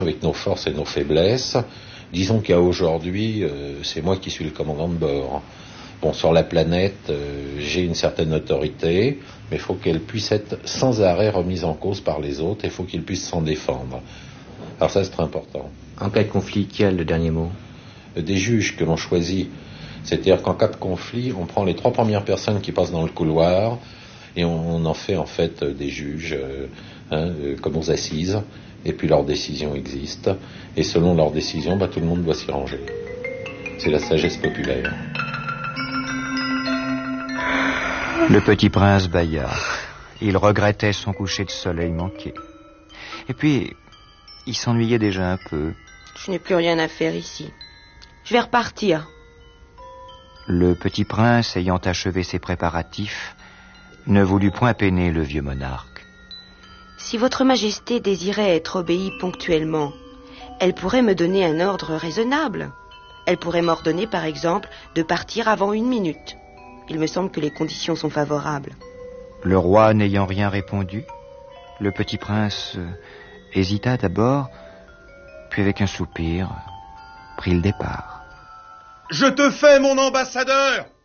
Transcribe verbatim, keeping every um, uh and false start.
avec nos forces et nos faiblesses. Disons qu'à aujourd'hui, euh, c'est moi qui suis le commandant de bord. Bon, sur la planète, euh, j'ai une certaine autorité, mais il faut qu'elle puisse être sans arrêt remise en cause par les autres, et il faut qu'ils puissent s'en défendre. Alors ça, c'est très important. En cas de conflit, qui a le dernier mot? Des juges que l'on choisit. C'est-à-dire qu'en cas de conflit, on prend les trois premières personnes qui passent dans le couloir, et on, on en fait en fait des juges, euh, hein, euh, comme aux assises, et puis leurs décisions existent, et selon leurs décisions, bah, tout le monde doit s'y ranger. C'est la sagesse populaire. Le petit prince bâilla. Il regrettait son coucher de soleil manqué. Et puis, il s'ennuyait déjà un peu. Je n'ai plus rien à faire ici. Je vais repartir. Le petit prince, ayant achevé ses préparatifs, ne voulut point peiner le vieux monarque. Si votre majesté désirait être obéie ponctuellement, elle pourrait me donner un ordre raisonnable. Elle pourrait m'ordonner, par exemple, de partir avant une minute. Il me semble que les conditions sont favorables. Le roi n'ayant rien répondu, le petit prince euh, hésita d'abord, puis avec un soupir, prit le départ. Je te fais mon ambassadeur!